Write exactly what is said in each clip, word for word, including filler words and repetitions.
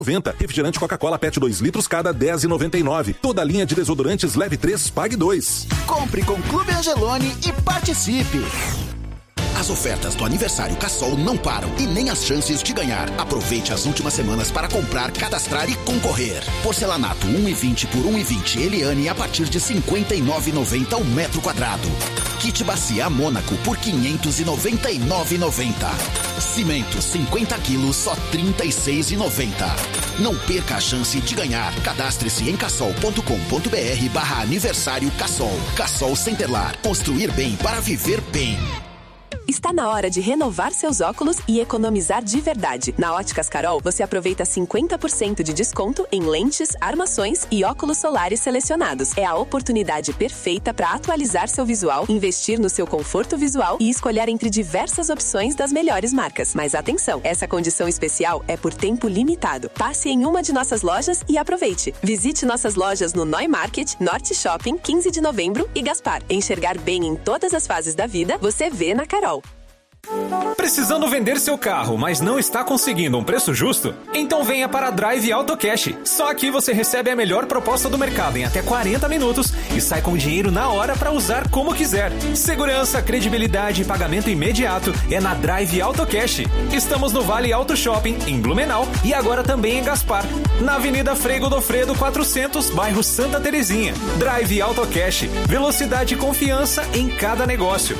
noventa. Refrigerante Coca-Cola Pet dois litros, cada dez reais e noventa e nove. Toda a linha de desodorantes leve três, pague dois. Compre com Clube Angeloni e participe. As ofertas do aniversário Cassol não param e nem as chances de ganhar. Aproveite as últimas semanas para comprar, cadastrar e concorrer. Porcelanato um e vinte por um e vinte Eliane a partir de cinquenta e nove reais e noventa centavos o metro quadrado. Kit Bacia Mônaco por quinhentos e noventa e nove reais e noventa centavos. Cimento cinquenta quilos, só trinta e seis reais e noventa centavos. Não perca a chance de ganhar. Cadastre-se em cassol ponto com ponto br barra aniversário Cassol. Cassol Centerlar. Construir bem para viver bem. Está na hora de renovar seus óculos e economizar de verdade. Na Óticas Carol, você aproveita cinquenta por cento de desconto em lentes, armações e óculos solares selecionados. É a oportunidade perfeita para atualizar seu visual, investir no seu conforto visual e escolher entre diversas opções das melhores marcas. Mas atenção, essa condição especial é por tempo limitado. Passe em uma de nossas lojas e aproveite. Visite nossas lojas no Noi Market, Norte Shopping, quinze de novembro e Gaspar. Enxergar bem em todas as fases da vida, você vê na Carol. Precisando vender seu carro, mas não está conseguindo um preço justo? Então venha para a Drive Auto Cash. Só aqui você recebe a melhor proposta do mercado em até quarenta minutos e sai com dinheiro na hora para usar como quiser. Segurança, credibilidade e pagamento imediato é na Drive Auto Cash. Estamos no Vale Auto Shopping, em Blumenau e agora também em Gaspar. Na Avenida Frei Godofredo quatrocentos, bairro Santa Terezinha. Drive Auto Cash. Velocidade e confiança em cada negócio.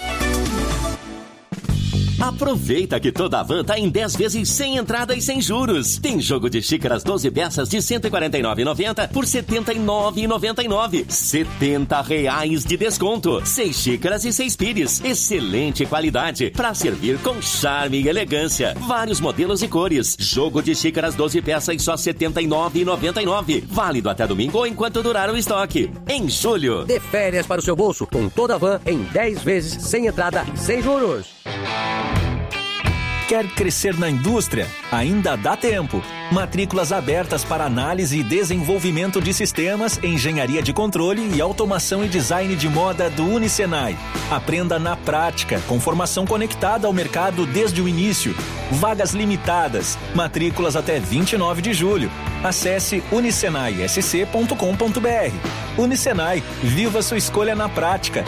Aproveita que toda a van tá em dez vezes sem entrada e sem juros. Tem jogo de xícaras doze peças de cento e quarenta e nove reais e noventa centavos por setenta e nove reais e noventa e nove centavos. setenta reais de desconto. Seis xícaras e seis pires. Excelente qualidade para servir com charme e elegância. Vários modelos e cores. Jogo de xícaras doze peças só setenta e nove reais e noventa e nove centavos. Válido até domingo ou enquanto durar o estoque. Em julho. Dê férias para o seu bolso com toda a van em dez vezes sem entrada e sem juros. Quer crescer na indústria? Ainda dá tempo. Matrículas abertas para análise e desenvolvimento de sistemas, engenharia de controle e automação e design de moda do Unisenai. Aprenda na prática, com formação conectada ao mercado desde o início. Vagas limitadas. Matrículas até vinte e nove de julho. Acesse unisenai s c ponto com ponto br. Unisenai. Viva sua escolha na prática.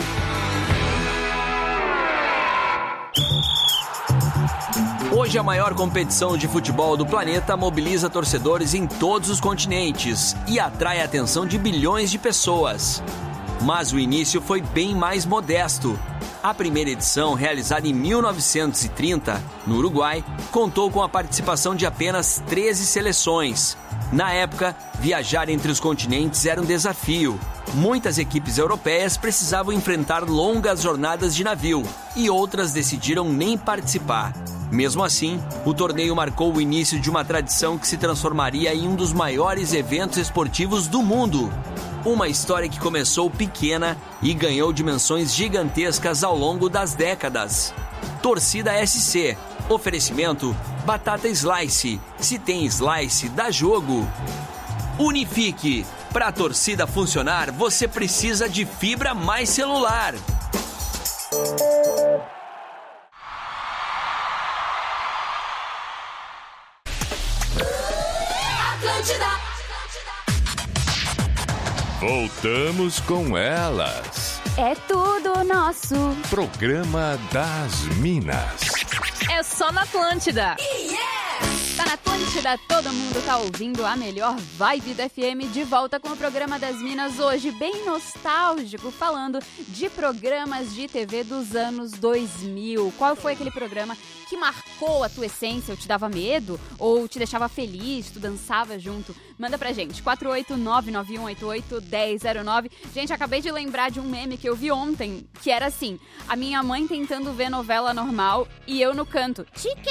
Hoje a maior competição de futebol do planeta mobiliza torcedores em todos os continentes e atrai a atenção de bilhões de pessoas. Mas o início foi bem mais modesto. A primeira edição, realizada em mil novecentos e trinta, no Uruguai, contou com a participação de apenas treze seleções. Na época, viajar entre os continentes era um desafio. Muitas equipes europeias precisavam enfrentar longas jornadas de navio e outras decidiram nem participar. Mesmo assim, o torneio marcou o início de uma tradição que se transformaria em um dos maiores eventos esportivos do mundo. Uma história que começou pequena e ganhou dimensões gigantescas ao longo das décadas. Torcida S C. Oferecimento Batata Slice. Se tem Slice, dá jogo. Unifique. Para a torcida funcionar, você precisa de fibra mais celular. Voltamos com elas. É tudo nosso. Programa das Minas. É só na Atlântida. Yeah! Tá na Atlântida, todo mundo tá ouvindo a melhor vibe da F M, de volta com o programa das Minas hoje, bem nostálgico, falando de programas de T V dos anos dois mil. Qual foi aquele programa que marcou a tua essência, ou te dava medo, ou te deixava feliz, tu dançava junto? Manda pra gente, quatro oito nove nove um oito oito um zero zero nove. Gente, acabei de lembrar de um meme que eu vi ontem, que era assim, a minha mãe tentando ver novela normal e eu no canto.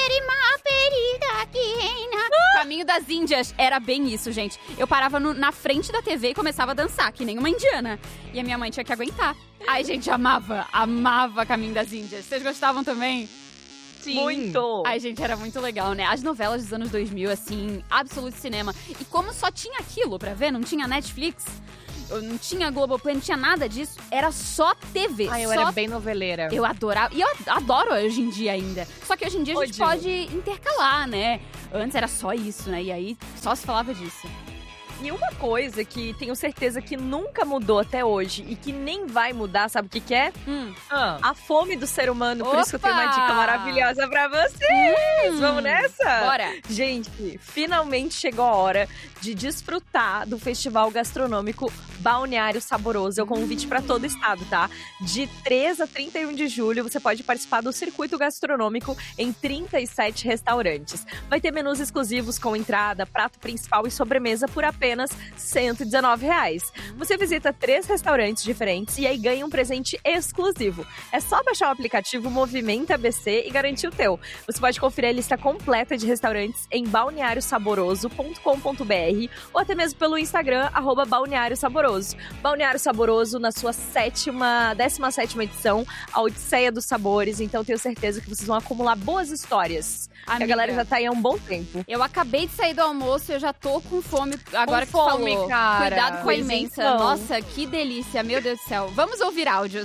Caminho das Índias. Era bem isso, gente. Eu parava no, na frente da T V e começava a dançar, que nem uma indiana. E a minha mãe tinha que aguentar. Ai, gente, amava, amava Caminho das Índias. Vocês gostavam também? Sim. Muito! Ai, gente, era muito legal, né? As novelas dos anos dois mil, assim, absoluto cinema. E como só tinha aquilo pra ver, não tinha Netflix, não tinha Globoplay, não tinha nada disso, era só T V. Ai, eu só... era bem noveleira. Eu adorava, e eu adoro hoje em dia ainda. Só que hoje em dia a gente Odio. pode intercalar, né? Antes era só isso, né? E aí Só se falava disso. E uma coisa que tenho certeza que nunca mudou até hoje e que nem vai mudar, sabe o que que é? Hum. Ah. A fome do ser humano. Por Opa! isso que eu tenho uma dica maravilhosa pra vocês. Hum. Vamos nessa? Bora. Gente, finalmente chegou a hora de desfrutar do Festival Gastronômico Balneário Saboroso. É um convite para todo o estado, tá? De três a trinta e um de julho, você pode participar do circuito gastronômico em trinta e sete restaurantes. Vai ter menus exclusivos com entrada, prato principal e sobremesa por apenas cento e dezenove reais. Você visita três restaurantes diferentes e aí ganha um presente exclusivo. É só baixar o aplicativo Movimenta A B C e garantir o teu. Você pode conferir a lista completa de restaurantes em balneário saboroso ponto com ponto b r ou até mesmo pelo Instagram, arroba Balneário Saboroso. Balneário Saboroso na sua sétima, décima sétima edição, a Odisseia dos Sabores. Então tenho certeza que vocês vão acumular boas histórias. Amiga, a galera já tá aí há um bom tempo. Eu acabei de sair do almoço e eu já tô com fome agora com que fome, falou. Cara. Cuidado com a Pois imensa. então. Nossa, que delícia, meu Deus do céu. Vamos ouvir áudios.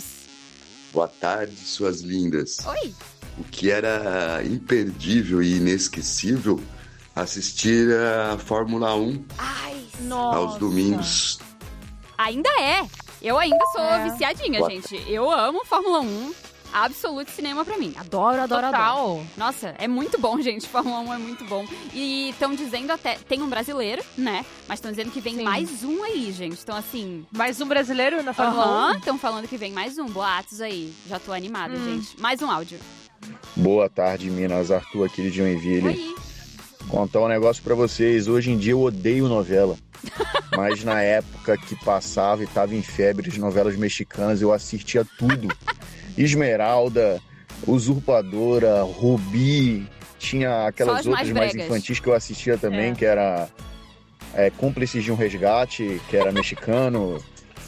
Boa tarde, suas lindas. Oi. O que era imperdível e inesquecível, assistir a Fórmula um Ai, nossa. aos domingos. Ainda é. Eu ainda sou É. viciadinha, Boa gente. Eu amo Fórmula um. Absoluto cinema pra mim. Adoro, adoro, Total. adoro. Nossa, é muito bom, gente. Fórmula um é muito bom. E estão dizendo até... Tem um brasileiro, né? Mas estão dizendo que vem Sim. mais um aí, gente. Então, assim... Mais um brasileiro na Fórmula um? Estão falando que vem mais um. Boatos aí. Já tô animada, Hum. gente. Mais um áudio. Boa tarde, Minas. Arthur aqui de Joinville. Oi. Contar um negócio pra vocês. Hoje em dia eu odeio novela. Mas na época que passava e tava em febre de novelas mexicanas, eu assistia tudo. Esmeralda, Usurpadora, Rubi. Tinha aquelas Só as outras mais mais bregas. infantis que eu assistia também, É. que era é, Cúmplices de um Resgate, que era mexicano.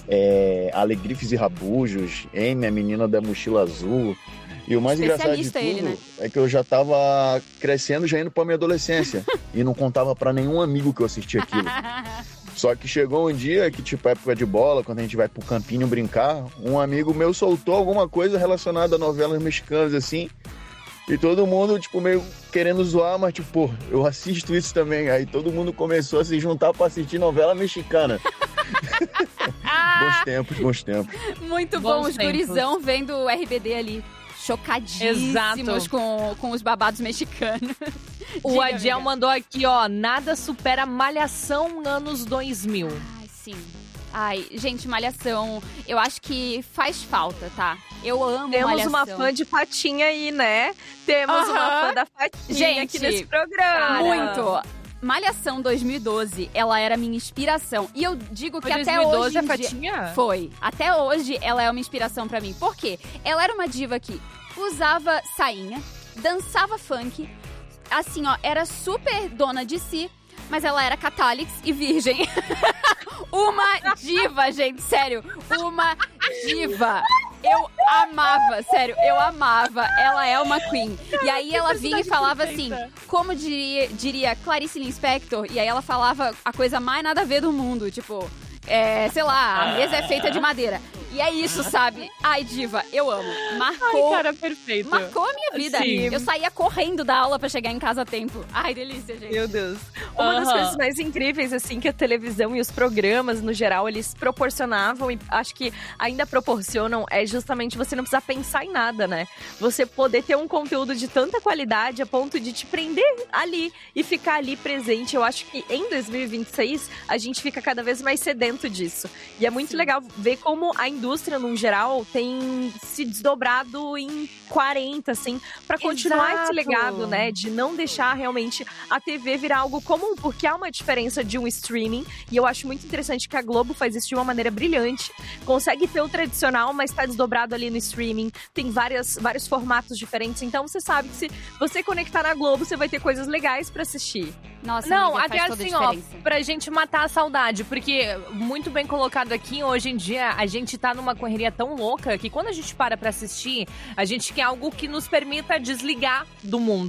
É, Alegrifes e Rabujos, Amy, a menina da mochila azul. E o mais engraçado de tudo Especialista ele, né? é que eu já tava crescendo, já indo pra minha adolescência. E não contava pra nenhum amigo que eu assistia aquilo. Só que chegou um dia que, tipo, época de bola, quando a gente vai pro campinho brincar, um amigo meu soltou alguma coisa relacionada a novelas mexicanas, assim. E todo mundo, tipo, meio querendo zoar, mas, tipo, pô, eu assisto isso também. Aí todo mundo começou a se juntar pra assistir novela mexicana. Bons tempos, bons tempos. Muito Bons bom. Os tempos. gurizão vendo o R B D ali. Chocadíssimos Exato. com, com os babados mexicanos. O Diga, Adiel amiga. mandou aqui, ó, nada supera Malhação anos dois mil. Ai, sim. Ai, gente, Malhação, eu acho que faz falta, tá? Eu amo Temos Malhação. uma fã de Fatinha aí, né? Temos Aham. uma fã da Fatinha Gente, aqui nesse programa. Muito. Malhação dois mil e doze, ela era minha inspiração. E eu digo que Foi até dois mil e doze hoje a em dia- Fatinha? Foi. Até hoje ela é uma inspiração pra mim. Por quê? Ela era uma diva que usava sainha, dançava funk, assim, ó, era super dona de si, mas ela era católica e virgem. Uma diva, gente, sério. Uma diva. Eu amava, sério, eu amava. Ela é uma queen. E aí ela vinha e falava assim, como diria, diria Clarice Lispector, e aí ela falava a coisa mais nada a ver do mundo, tipo, é, sei lá, a mesa é feita de madeira. E é isso, sabe? Ai, diva, eu amo. Marcou. Ai, cara, perfeito. Marcou a minha vida. Sim. Eu saía correndo da aula pra chegar em casa a tempo. Ai, delícia, gente. Meu Deus. Uma das Aham. coisas mais incríveis, assim, que a televisão e os programas, no geral, eles proporcionavam, e acho que ainda proporcionam, é justamente você não precisar pensar em nada, né? Você poder ter um conteúdo de tanta qualidade a ponto de te prender ali e ficar ali presente. Eu acho que em dois mil e vinte e seis, a gente fica cada vez mais sedento disso. E é muito Sim. legal ver como a indústria, no geral, tem se desdobrado em quarenta, assim, pra continuar Exato. esse legado, né? De não deixar realmente a T V virar algo comum, porque há uma diferença de um streaming, e eu acho muito interessante que a Globo faz isso de uma maneira brilhante. Consegue ter o tradicional, mas tá desdobrado ali no streaming. Tem várias, vários formatos diferentes, então você sabe que se você conectar na Globo, você vai ter coisas legais pra assistir. Nossa, Não, amiga, até faz toda a assim, ó, diferença. pra gente matar a saudade, porque, muito bem colocado aqui, hoje em dia a gente tá numa correria tão louca que quando a gente para pra assistir, a gente quer algo que nos permita desligar do mundo.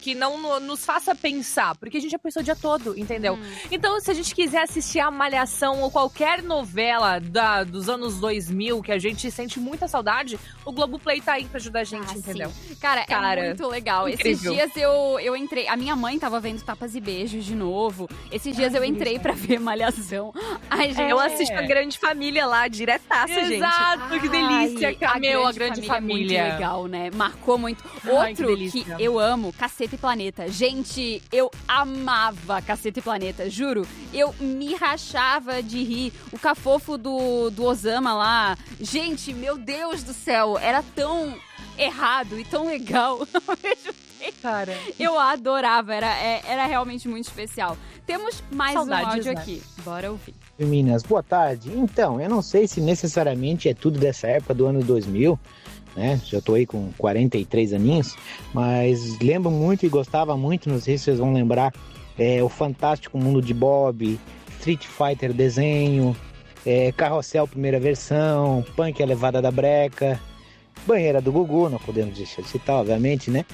que não no, nos faça pensar, porque a gente já pensou o dia todo, entendeu? Hum. Então, se a gente quiser assistir a Malhação ou qualquer novela da, dos anos dois mil, que a gente sente muita saudade, o Globoplay tá aí pra ajudar a gente, Ah, entendeu? sim. Cara, Cara, é muito legal. incrível. Esses dias eu, eu entrei... A minha mãe tava vendo Tapas e Beijos de novo. Esses dias Ai, eu entrei pra ver Malhação. Ai, gente, Eu assisto a Grande Família lá, diretaça, gente. Exato, que delícia, Ai, Cameu, a Grande Família. É muito legal, né? Marcou muito. Ai, Outro que que, delícia. eu amo, Caceta e Planeta. Gente, eu amava Caceta e Planeta, juro. Eu me rachava de rir. O cafofo do, do Osama lá. Gente, meu Deus do céu, era tão errado e tão legal ao mesmo tempo. Cara, eu adorava, era, é, era realmente muito especial. Temos mais Saudades, um áudio né? aqui. Bora ouvir. Minas, boa tarde. Então, eu não sei se necessariamente é tudo dessa época do ano dois mil, né? Já tô aí com quarenta e três aninhos, mas lembro muito e gostava muito, não sei se vocês vão lembrar, é, o Fantástico Mundo de Bob, Street Fighter desenho, é, Carrossel primeira versão, Punk a Levada da Breca, Banheira do Gugu, não podemos deixar de citar, obviamente, né?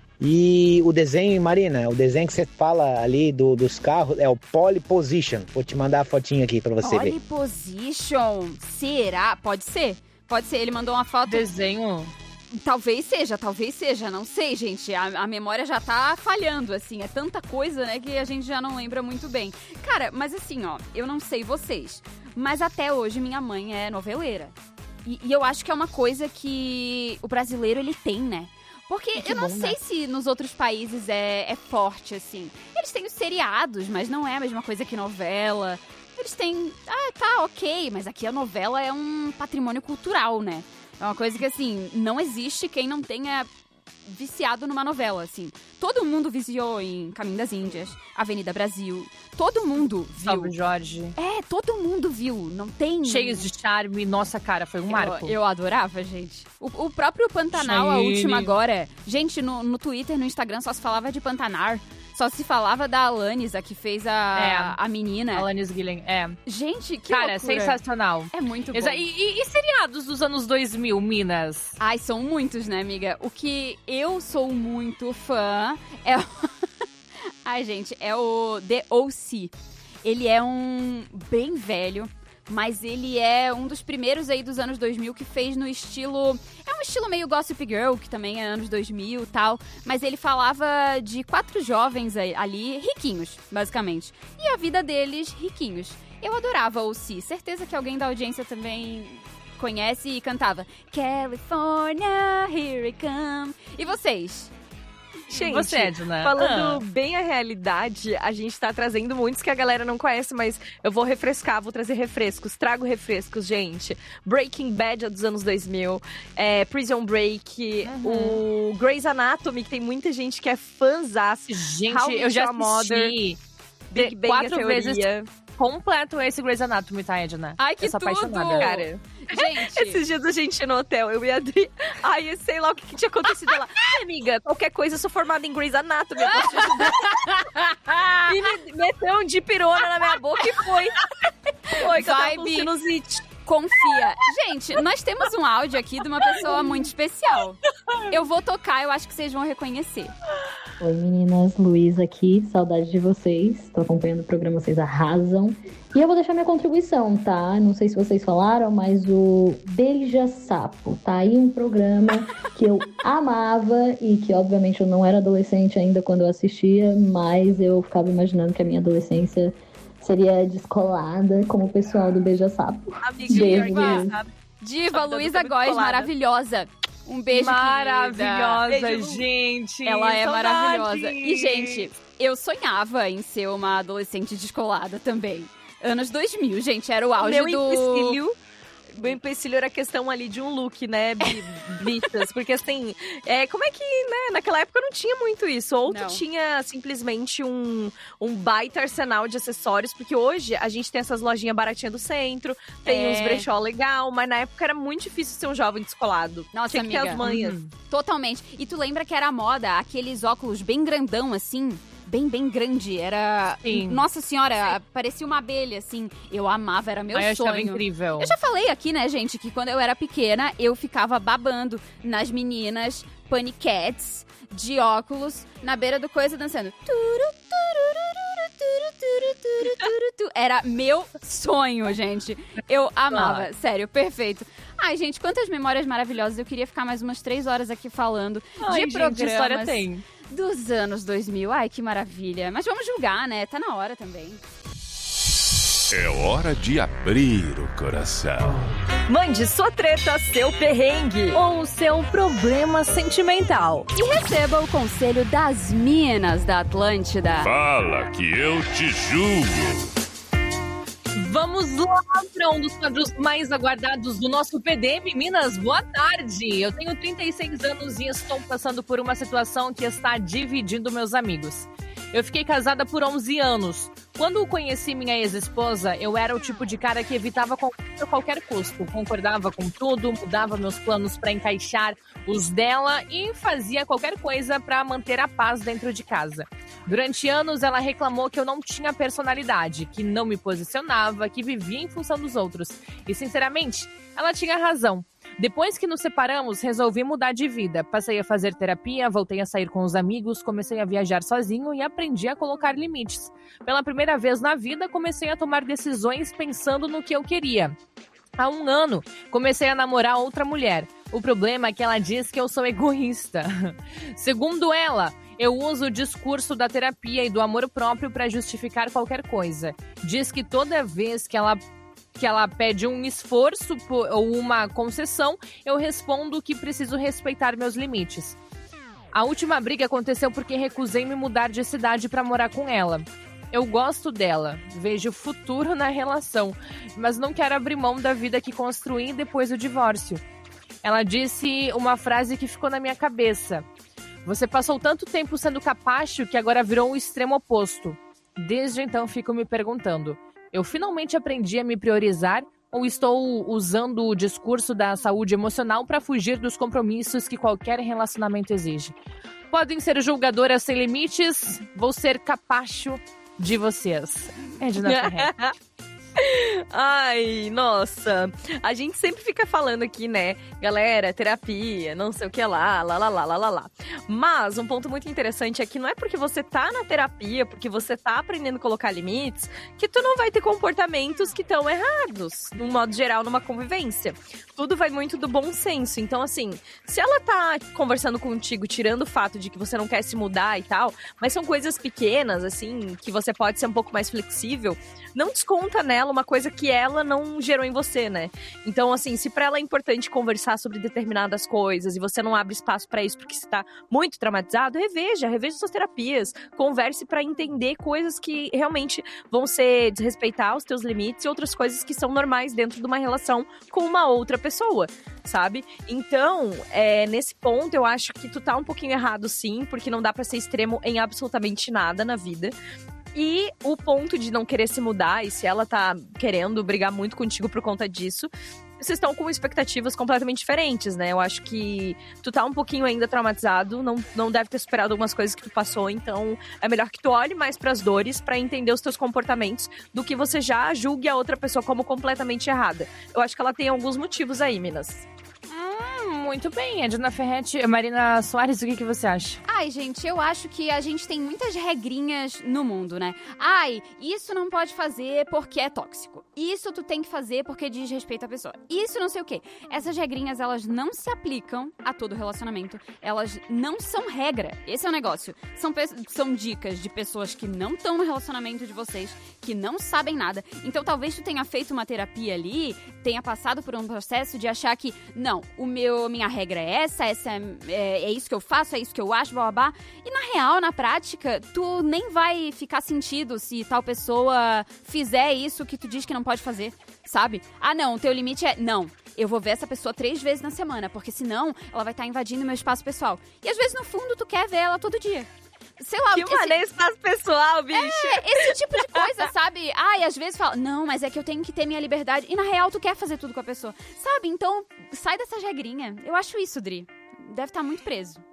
E o desenho, Marina, o desenho que você fala ali do, dos carros é o Pole Position. Vou te mandar a fotinha aqui pra você Pole ver. Position, será? Pode ser? Pode ser, ele mandou uma foto... Desenho? Talvez seja, talvez seja, não sei, gente. A, a memória já tá falhando, assim. É tanta coisa, né, que a gente já não lembra muito bem. Cara, mas assim, ó, eu não sei vocês, mas até hoje minha mãe é noveleira. E, e eu acho que é uma coisa que o brasileiro, ele tem, né? Porque Que eu não bom, sei né? se nos outros países é, é forte, assim. Eles têm os seriados, mas não é a mesma coisa que novela. Eles têm... Ah, tá, ok. Mas aqui a novela é um patrimônio cultural, né? É uma coisa que, assim, não existe quem não tenha viciado numa novela, assim. Todo mundo viciou em Caminho das Índias, Avenida Brasil. Todo mundo viu. Salve, Jorge. É, todo mundo viu. Não tem... Cheios de charme. Nossa, cara, foi um marco. Eu, eu adorava, gente. O, o próprio Pantanal, a Cheyenne. última agora. Gente, no, no Twitter, no Instagram, só se falava de Pantanar. Só se falava da Alanis, a que fez a, É. a menina. Alanis Gillen, é. Gente, que Cara, loucura. sensacional. É muito bom. Exa- E, e, e seriados dos anos dois mil, Minas? Ai, são muitos, né, amiga? O que eu sou muito fã é o... Ai, gente, é o The O C. Ele é um bem velho, mas ele é um dos primeiros aí dos anos dois mil que fez no estilo... É um estilo meio Gossip Girl, que também é anos dois mil e tal. Mas ele falava de quatro jovens aí- ali, riquinhos, basicamente. E a vida deles, riquinhos. Eu adorava O C. Certeza que alguém da audiência também conhece e cantava California, here it come. E vocês? Gente, Você, Edna? falando Ah. bem a realidade, a gente tá trazendo muitos que a galera não conhece, mas eu vou refrescar, vou trazer refrescos. Trago refrescos, gente. Breaking Bad é dos anos dois mil, é, Prison Break, o Grey's Anatomy, que tem muita gente que é fãzaço. Gente, How I eu já Met Your Mother, assisti Big de- Bang quatro Theoria. vezes completo esse Grey's Anatomy, tá, Edna? Ai, que eu sou tudo! apaixonada. Cara, Gente, esses dias a gente ia no hotel, eu e a Adri. Ai, sei lá o que, que tinha acontecido lá. Ai, amiga, qualquer coisa, eu sou formada em Grey's Anatomy. Eu posso te ajudar. E me meteu um de pirona na minha boca e foi. Foi, que eu tava com Vibe. sinusite. confia. Gente, nós temos um áudio aqui de uma pessoa muito especial. Eu vou tocar, eu acho que vocês vão reconhecer. Oi meninas, Luísa aqui, saudade de vocês, tô acompanhando o programa, vocês arrasam. E eu vou deixar minha contribuição, tá? Não sei se vocês falaram, mas o Beija Sapo, tá aí um programa que eu amava e que obviamente eu não era adolescente ainda quando eu assistia, mas eu ficava imaginando que a minha adolescência seria descolada como o pessoal do Beija Sapo. Beijo, Diva, Diva Luísa Góes, maravilhosa. Um beijo, Maravilhosa, querida. Beijo. gente. Ela é Saudade. maravilhosa. E, gente, eu sonhava em ser uma adolescente descolada também. Anos dois mil, gente, era o auge Meu do... empecilho, meu empecilho era a questão ali de um look, né, bi- bichas, porque assim, é, como é que, né, naquela época não tinha muito isso, ou Não. tu tinha simplesmente um, um baita arsenal de acessórios, porque hoje a gente tem essas lojinhas baratinhas do centro, tem É. uns brechó legal, mas na época era muito difícil ser um jovem descolado. Nossa, tinha que ter amiga. as manhas. Uhum. Totalmente. E tu lembra que era a moda, aqueles óculos bem grandão, assim... Bem, bem grande. Era... Sim. Nossa senhora, parecia uma abelha, assim. Eu amava, era meu Ai, eu sonho. achava incrível. Eu já falei aqui, né, gente, que quando eu era pequena, eu ficava babando nas meninas paniquetes de óculos na beira do coisa dançando. Era meu sonho, gente. Eu amava. Ah. Sério, perfeito. Ai, gente, quantas memórias maravilhosas. Eu queria ficar mais umas três horas aqui falando Ai, de gente, programas que história tem? Dos anos dois mil. Ai, que maravilha. Mas vamos julgar, né? Tá na hora também. É hora de abrir o coração. Mande sua treta, seu perrengue ou o seu problema sentimental. E receba o conselho das minas da Atlântida. Fala que eu te julgo. Vamos lá para um dos quadros mais aguardados do nosso P D M. Minas, boa tarde. Eu tenho trinta e seis anos e estou passando por uma situação que está dividindo meus amigos. Eu fiquei casada por onze anos. Quando conheci minha ex-esposa, eu era o tipo de cara que evitava a qualquer custo. Concordava com tudo, mudava meus planos para encaixar os dela e fazia qualquer coisa para manter a paz dentro de casa. Durante anos, ela reclamou que eu não tinha personalidade, que não me posicionava, que vivia em função dos outros. E, sinceramente, ela tinha razão. Depois que nos separamos, resolvi mudar de vida. Passei a fazer terapia, voltei a sair com os amigos, comecei a viajar sozinho e aprendi a colocar limites. Pela primeira vez na vida, comecei a tomar decisões pensando no que eu queria. Há um ano, comecei a namorar outra mulher. O problema é que ela diz que eu sou egoísta. Segundo ela, eu uso o discurso da terapia e do amor próprio para justificar qualquer coisa. Diz que toda vez que ela... que ela pede um esforço ou uma concessão, eu respondo que preciso respeitar meus limites. A última briga aconteceu porque recusei me mudar de cidade para morar com ela. Eu gosto dela, vejo futuro na relação, mas não quero abrir mão da vida que construí depois do divórcio. Ela disse uma frase que ficou na minha cabeça. Você passou tanto tempo sendo capacho que agora virou o extremo oposto. Desde então fico me perguntando, eu finalmente aprendi a me priorizar ou estou usando o discurso da saúde emocional para fugir dos compromissos que qualquer relacionamento exige? Podem ser julgadoras sem limites, vou ser capacho de vocês. Edna Ferreira. Ai, nossa. A gente sempre fica falando aqui, né? Galera, terapia, não sei o que lá, lá, lá, lá, lá, lá, lá. Mas um ponto muito interessante é que não é porque você tá na terapia, porque você tá aprendendo a colocar limites, que tu não vai ter comportamentos que estão errados, no modo geral, numa convivência. Tudo vai muito do bom senso. Então, assim, se ela tá conversando contigo, tirando o fato de que você não quer se mudar e tal, mas são coisas pequenas, assim, que você pode ser um pouco mais flexível, não desconta nela uma coisa que ela não gerou em você, né? Então, assim, se pra ela é importante conversar sobre determinadas coisas e você não abre espaço pra isso porque você tá muito traumatizado, reveja, reveja suas terapias, converse pra entender coisas que realmente vão ser desrespeitar os teus limites e outras coisas que são normais dentro de uma relação com uma outra pessoa, sabe? Então, é, nesse ponto, eu acho que tu tá um pouquinho errado, sim, porque não dá pra ser extremo em absolutamente nada na vida. E o ponto de não querer se mudar, e se ela tá querendo brigar muito contigo por conta disso, vocês estão com expectativas completamente diferentes, né? Eu acho que tu tá um pouquinho ainda traumatizado, não, não deve ter superado algumas coisas que tu passou, então é melhor que tu olhe mais pras dores pra entender os teus comportamentos do que você já julgue a outra pessoa como completamente errada. Eu acho que ela tem alguns motivos aí, Minas. Hum, muito bem. Edna Ferretti, Marina Soares, o que, que você acha? Ai, gente, eu acho que a gente tem muitas regrinhas no mundo, né? Ai, isso não pode fazer porque é tóxico. Isso tu tem que fazer porque diz respeito à pessoa. Isso não sei o quê. Essas regrinhas, elas não se aplicam a todo relacionamento. Elas não são regra. Esse é o negócio. São, são dicas de pessoas que não estão no relacionamento de vocês, que não sabem nada. Então, talvez tu tenha feito uma terapia ali, tenha passado por um processo de achar que, não, o meu, minha regra é essa, essa é, é, é isso que eu faço, é isso que eu acho, blá, blá, blá. E na real, na prática, tu nem vai ficar sentido se tal pessoa fizer isso que tu diz que não pode fazer, sabe? Ah, não, o teu limite é, não, eu vou ver essa pessoa três vezes na semana, porque senão ela vai estar invadindo meu espaço pessoal. E às vezes, no fundo, tu quer ver ela todo dia. Sei lá, que esse... maneiro espaço pessoal, bicho. É, esse tipo de coisa, sabe? Ai, às vezes fala, não, mas é que eu tenho que ter minha liberdade. E na real, tu quer fazer tudo com a pessoa. Sabe? Então, sai dessas regrinhas. Eu acho isso, Dri. Deve estar muito preso.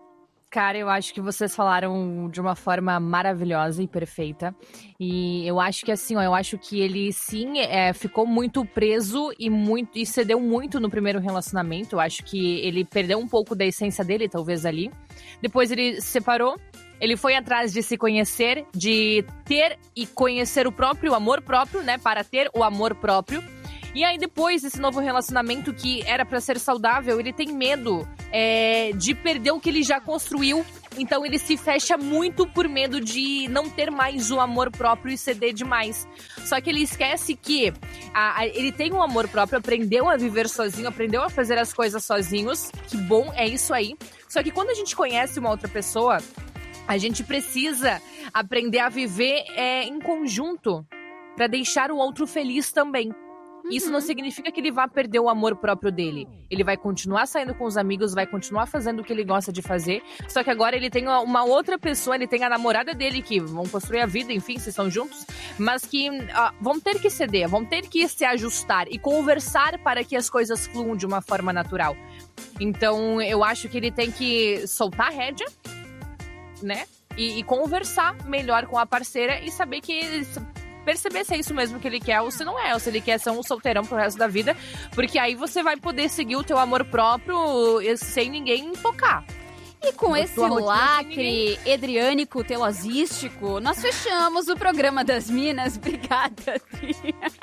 Cara, eu acho que vocês falaram de uma forma maravilhosa e perfeita. E eu acho que assim, ó, eu acho que ele sim é, ficou muito preso e, muito, e cedeu muito no primeiro relacionamento. Eu acho que ele perdeu um pouco da essência dele, talvez, ali. Depois ele se separou. Ele foi atrás de se conhecer, de ter e conhecer o próprio amor próprio, né? Para ter o amor próprio. E aí depois desse novo relacionamento que era pra ser saudável, ele tem medo é, de perder o que ele já construiu. Então ele se fecha muito por medo de não ter mais o amor próprio e ceder demais. Só que ele esquece que a, a, ele tem um amor próprio, aprendeu a viver sozinho, aprendeu a fazer as coisas sozinhos. Que bom, é isso aí. Só que quando a gente conhece uma outra pessoa, a gente precisa aprender a viver é, em conjunto pra deixar o outro feliz também. Isso não significa que ele vá perder o amor próprio dele. Ele vai continuar saindo com os amigos, vai continuar fazendo o que ele gosta de fazer. Só que agora ele tem uma outra pessoa, ele tem a namorada dele, que vão construir a vida, enfim, se estão juntos. Mas que uh, vão ter que ceder, vão ter que se ajustar e conversar para que as coisas fluam de uma forma natural. Então, eu acho que ele tem que soltar a rédea, né? E, e conversar melhor com a parceira e saber que... perceber se é isso mesmo que ele quer ou se não é, ou se ele quer ser um solteirão pro resto da vida, porque aí você vai poder seguir o teu amor próprio sem ninguém tocar. E com esse lacre edriânico, telosístico, nós fechamos o programa das Minas. Obrigada, Adri.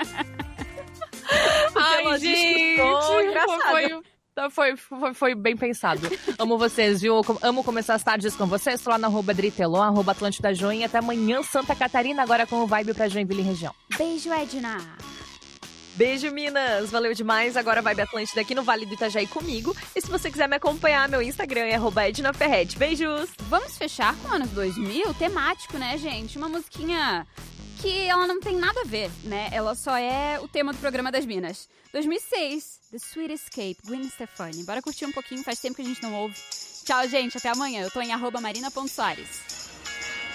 Ai, gente, foi... Foi, foi, foi bem pensado. Amo vocês, viu? Amo começar as tardes com vocês. Tô lá no arroba Dritelon, arroba Atlântida Joinha. Até amanhã, Santa Catarina, agora com o Vibe pra Joinville e região. Beijo, Edna. Beijo, Minas. Valeu demais. Agora Vibe Atlântida aqui no Vale do Itajaí comigo. E se você quiser me acompanhar, meu Instagram é arroba Edna Ferretti. Beijos. Vamos fechar com anos dois mil? Temático, né, gente? Uma musiquinha que ela não tem nada a ver, né? Ela só é o tema do programa das Minas. dois mil e seis, The Sweet Escape, Gwen Stefani. Bora curtir um pouquinho, faz tempo que a gente não ouve. Tchau, gente, até amanhã. Eu tô em arroba marina ponto soares.